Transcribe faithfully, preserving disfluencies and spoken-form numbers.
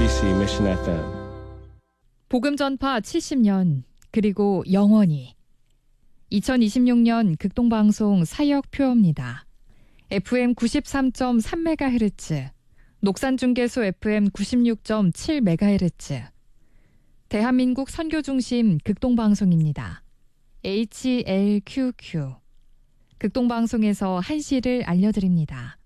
엠비씨 Mission 에프엠. 복음 전파 칠십 년 그리고 영원히. 이천이십육 년 극동방송 사역 표어입니다. 에프엠 구십삼 점 삼 메가헤르츠, 녹산중계소 에프엠 구십육 점 칠 메가헤르츠, 대한민국 선교중심 극동방송입니다. 에이치엘큐큐. 극동방송에서 한시를 알려드립니다.